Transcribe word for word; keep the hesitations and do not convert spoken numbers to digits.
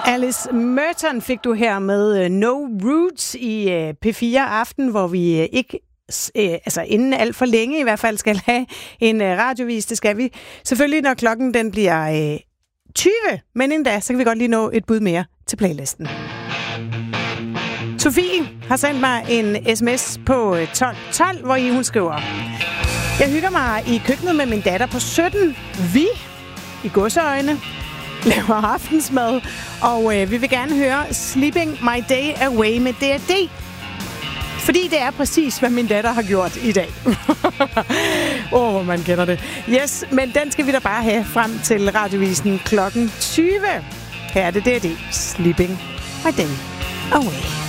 Alice Merton fik du her med No Roots i P fire Aften, hvor vi ikke, altså inden alt for længe i hvert fald, skal have en radiovis. Det skal vi selvfølgelig, når klokken den bliver tyve. Men inden da, så kan vi godt lige nå et bud mere til playlisten. Sofie har sendt mig en sms på tolv tolv, hvor I hun skriver: Jeg hygger mig i køkkenet med min datter på sytten. Vi, i godseøjne, laver aftensmad, og øh, vi vil gerne høre Sleeping My Day Away med D og D. Fordi det er præcis, hvad min datter har gjort i dag. Åh, oh, man kender det. Yes, men den skal vi da bare have frem til radiovisen klokken tyve. Her er det D og D. Sleeping My Day Away.